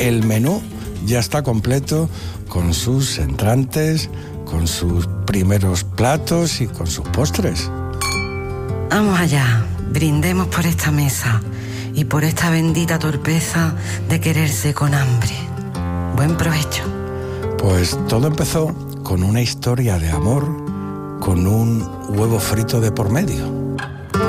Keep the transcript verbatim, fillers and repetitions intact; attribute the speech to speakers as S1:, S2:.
S1: el menú ya está completo con sus entrantes, con sus primeros platos y con sus postres.
S2: Vamos allá, brindemos por esta mesa y por esta bendita torpeza de quererse con hambre. Buen provecho.
S1: Pues todo empezó con una historia de amor, con un huevo frito de por medio.